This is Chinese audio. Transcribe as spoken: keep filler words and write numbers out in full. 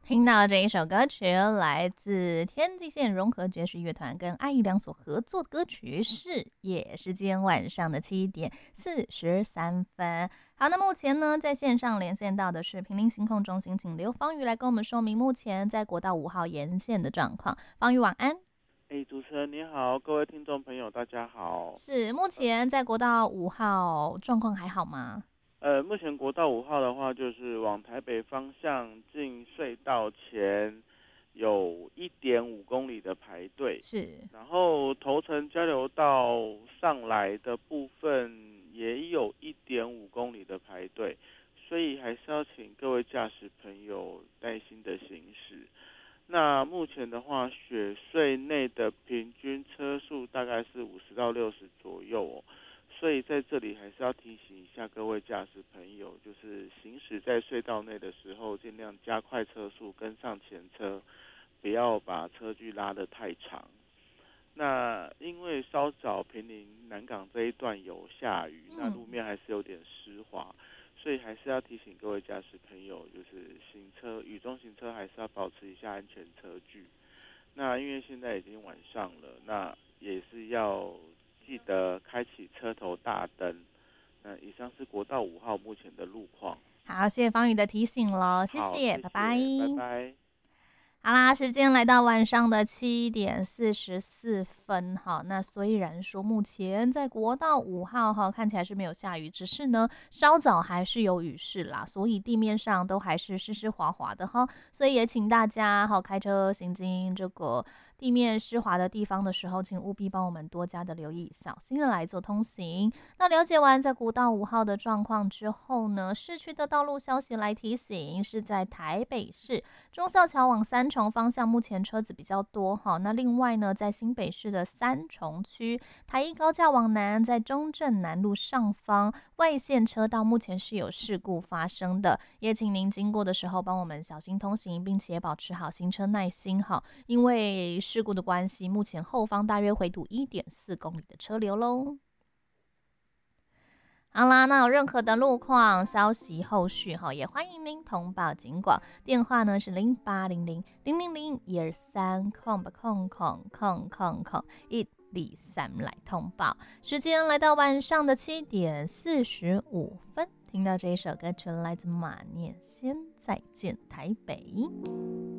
听到这一首歌曲，来自天际线融合爵士乐团跟艾怡良所合作的歌曲是夜，时间晚上的七点四十三分。好，那目前呢，在线上连线到的是平林行控中心，请刘芳瑜来跟我们说明目前在国道五号沿线的状况。芳瑜晚安。 哎，主持人你好，各位听众朋友大家好。 是，目前在国道五号状况还好吗？ 呃，目前国道五号的话，就是往台北方向进隧道前有一点五公里的排队， 是， 然后头城交流道上来的部分也有一点五公里的排队，所以还是要请各位驾驶朋友耐心的行驶。那目前的话，雪隧内的平均车速大概是五十到六十左右哦，所以在这里还是要提醒一下各位驾驶朋友，就是行驶在隧道内的时候，尽量加快车速，跟上前车，不要把车距拉得太长。那因为稍早坪林南港这一段有下雨， 嗯， 那路面还是有点湿滑，所以还是要提醒各位驾驶朋友，就是行车雨中行车还是要保持一下安全车距。那因为现在已经晚上了，那也是要记得开启车头大灯。那以上是国道五号目前的路况。 好，谢谢芳宇的提醒喽，谢好， 谢， 谢拜拜。 谢，拜拜。 好啦，时间来到晚上的七点四十四分哈。那虽然说目前在国道五号哈看起来是没有下雨，只是呢稍早还是有雨势啦，所以地面上都还是湿湿滑滑的哈。所以也请大家哈开车行经这个地面湿滑的地方的时候，请务必帮我们多加的留意，小心的来做通行。那了解完在国道五号的状况之后呢，市区的道路消息来提醒，是在台北市忠孝桥往三重方向，目前车子比较多哈。那另外呢，在新北市的三重区台一高架往南，在中正南路上方外线车道目前是有事故发生的，也请您经过的时候帮我们小心通行，并且保持好行车耐心哈。因为事故的关系，目前后方大约回堵一点四公里的车流喽。好啦，那有任何的路况消息后续哈，也欢迎您通报警广，电话呢是零八零零零零零一二三空吧空空空空空一二三来通报。时间来到晚上的七点四十五分，听到这一首歌曲来自马念先，再见台北。